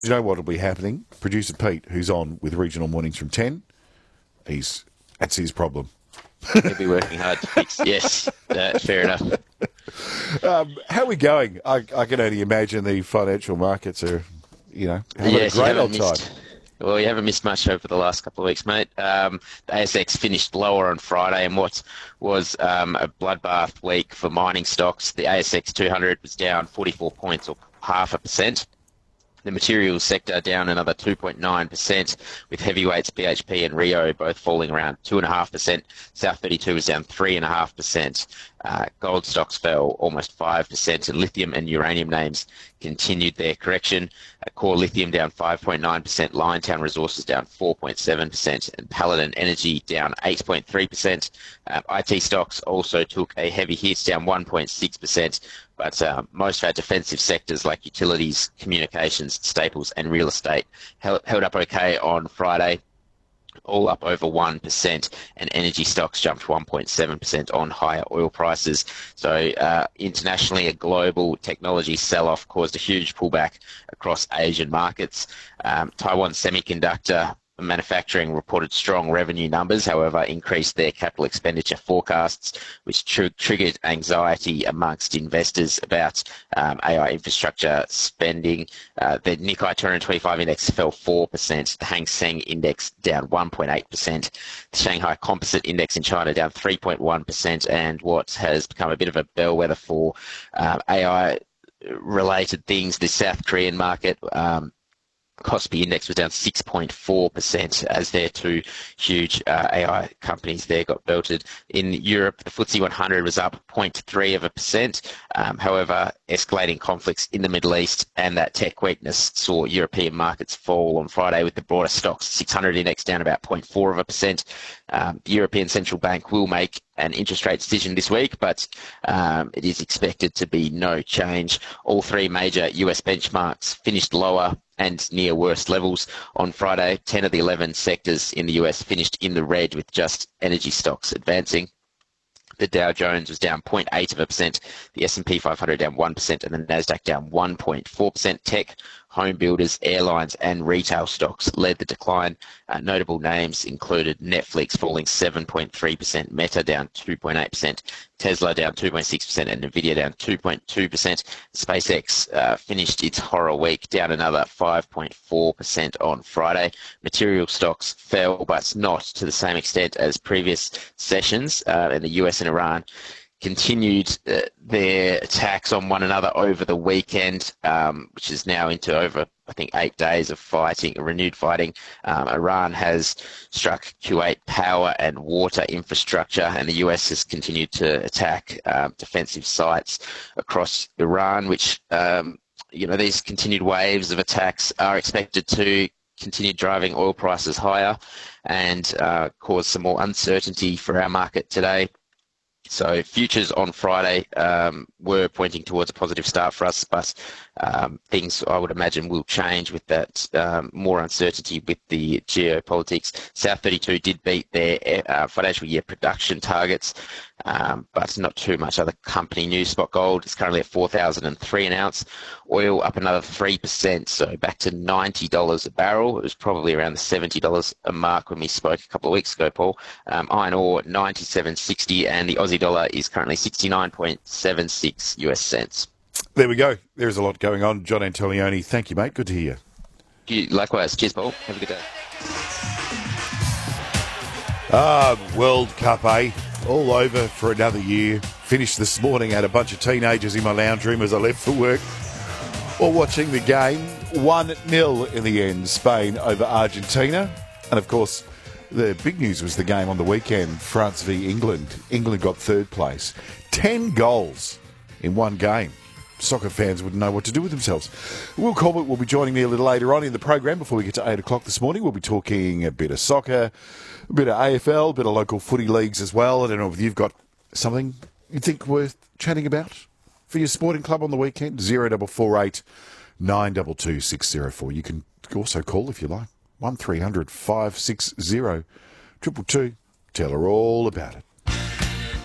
You know what will be happening? Producer Pete, who's on with Regional Mornings from 10, that's his problem. He'll be working hard to fix. Yes, fair enough. How are we going? I can only imagine the financial markets are, having Yes, a great old time. Well, you haven't missed much over the last couple of weeks, mate. The ASX finished lower on Friday in what was a bloodbath week for mining stocks. The ASX 200 was down 44 points, or 0.5%. The materials sector down another 2.9%, with heavyweights BHP and Rio both falling around 2.5%. South 32 was down 3.5%. Gold stocks fell almost 5%, and lithium and uranium names continued their correction. Core Lithium down 5.9%, Liontown Resources down 4.7%, and Paladin Energy down 8.3%. IT stocks also took a heavy hit, down 1.6%. But most of our defensive sectors like utilities, communications, staples and real estate held up okay on Friday, all up over 1%, and energy stocks jumped 1.7% on higher oil prices. So internationally, a global technology sell-off caused a huge pullback across Asian markets. Taiwan Semiconductor Manufacturing reported strong revenue numbers, however, increased their capital expenditure forecasts, which triggered anxiety amongst investors about AI infrastructure spending. The Nikkei 225 index fell 4%, the Hang Seng index down 1.8%, the Shanghai Composite Index in China down 3.1%, and what has become a bit of a bellwether for AI-related things, the South Korean market, Kospi Index was down 6.4% as their two huge AI companies there got belted. In Europe, the FTSE 100 was up 0.3%. However, escalating conflicts in the Middle East and that tech weakness saw European markets fall on Friday, with the broader stocks 600 index down about 0.4%. The European Central Bank will make an interest rate decision this week, but it is expected to be no change. All three major US benchmarks finished lower and near worst levels on Friday. 10 of the 11 sectors in the US finished in the red, with just energy stocks advancing. The Dow Jones was down 0.8%, the S&P 500 down 1%, and the Nasdaq down 1.4%. Tech, home builders, airlines, and retail stocks led the decline. Notable names included Netflix falling 7.3%, Meta down 2.8%, Tesla down 2.6%, and Nvidia down 2.2%. SpaceX finished its horror week down another 5.4% on Friday. Material stocks fell, but not to the same extent as previous sessions, and the US and Iran continued their attacks on one another over the weekend, which is now into over, I think, 8 days of fighting, renewed fighting. Iran has struck Kuwait power and water infrastructure, and the US has continued to attack defensive sites across Iran, which, these continued waves of attacks are expected to continue driving oil prices higher and cause some more uncertainty for our market today. So futures on Friday were pointing towards a positive start for us, but things, I would imagine, will change with that more uncertainty with the geopolitics. South 32 did beat their financial year production targets, but not too much other company news. Spot gold is currently at $4,003 an ounce. Oil up another 3%, so back to $90 a barrel. It was probably around the $70 a mark when we spoke a couple of weeks ago, Paul. Iron ore, $97.60, and the Aussie dollar is currently 69.76 US cents. There we go. There's a lot going on. John Antonioni, thank you, mate. Good to hear you. Likewise. Cheers, Paul. Have a good day. World Cup, eh? All over for another year. Finished this morning. Had a bunch of teenagers in my lounge room as I left for work. Or watching the game. 1-0 in the end. Spain over Argentina. And, of course, the big news was the game on the weekend. France v England. England got third place. 10 goals in one game. Soccer fans wouldn't know what to do with themselves. Will Colbert will be joining me a little later on in the program. Before we get to 8 o'clock this morning, we'll be talking a bit of soccer, a bit of AFL, a bit of local footy leagues as well. I don't know if you've got something you think worth chatting about for your sporting club on the weekend. 0448 922 604. You can also call if you like. 1300 560 222. Tell her all about it.